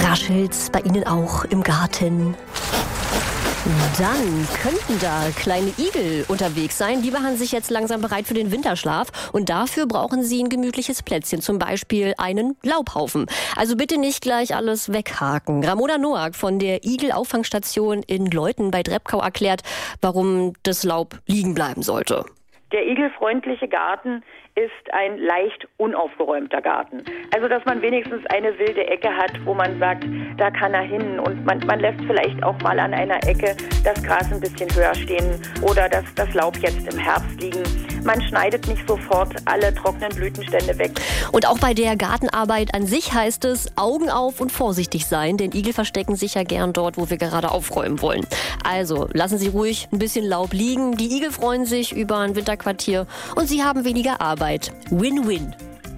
Raschelt's bei Ihnen auch im Garten? Dann könnten da kleine Igel unterwegs sein. Die machen sich jetzt langsam bereit für den Winterschlaf. Und dafür brauchen sie ein gemütliches Plätzchen, zum Beispiel einen Laubhaufen. Also bitte nicht gleich alles weghaken. Ramona Noack von der Igel-Auffangstation in Leuthen bei Drebkau erklärt, warum das Laub liegen bleiben sollte. Der igelfreundliche Garten ist ein leicht unaufgeräumter Garten. Also, dass man wenigstens eine wilde Ecke hat, wo man sagt, da kann er hin. Und man lässt vielleicht auch mal an einer Ecke das Gras ein bisschen höher stehen oder das Laub jetzt im Herbst liegen. Man schneidet nicht sofort alle trockenen Blütenstände weg. Und auch bei der Gartenarbeit an sich heißt es, Augen auf und vorsichtig sein, denn Igel verstecken sich ja gern dort, wo wir gerade aufräumen wollen. Also lassen Sie ruhig ein bisschen Laub liegen. Die Igel freuen sich über ein Winterquartier und Sie haben weniger Arbeit. Win-win.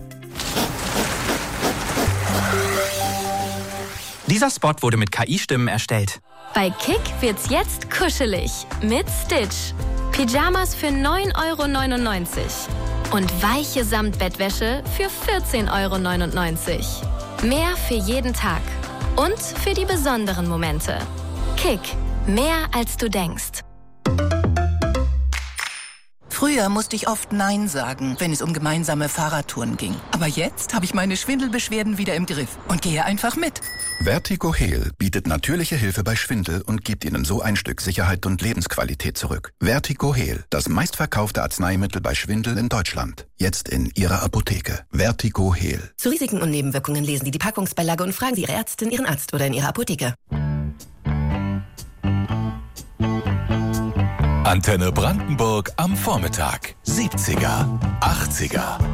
Dieser Spot wurde mit KI-Stimmen erstellt. Bei Kick wird's jetzt kuschelig mit Stitch. Pyjamas für 9,99 € und weiche Samtbettwäsche für 14,99 €. Mehr für jeden Tag und für die besonderen Momente. Kick, mehr als du denkst. Früher musste ich oft Nein sagen, wenn es um gemeinsame Fahrradtouren ging. Aber jetzt habe ich meine Schwindelbeschwerden wieder im Griff und gehe einfach mit. Vertigo Heal bietet natürliche Hilfe bei Schwindel und gibt Ihnen so ein Stück Sicherheit und Lebensqualität zurück. Vertigo Heal, das meistverkaufte Arzneimittel bei Schwindel in Deutschland. Jetzt in Ihrer Apotheke. Vertigo Heal. Zu Risiken und Nebenwirkungen lesen Sie die Packungsbeilage und fragen Sie Ihre Ärztin, Ihren Arzt oder in Ihrer Apotheke. Antenne Brandenburg am Vormittag. 70er, 80er.